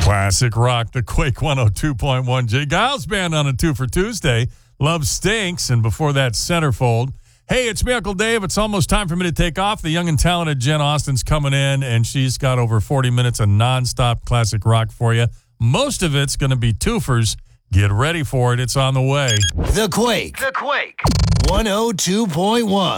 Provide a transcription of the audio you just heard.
Classic rock, the Quake 102.1. Jay Giles Band on a 2 for Tuesday. Love Stinks, and before that, Centerfold. Hey, it's me, Uncle Dave. It's almost time for me to take off. The young and talented Jen Austen's coming in, and she's got over 40 minutes of nonstop classic rock for you. Most of it's going to be twofers. Get ready for it. It's on the way. The Quake 102.1.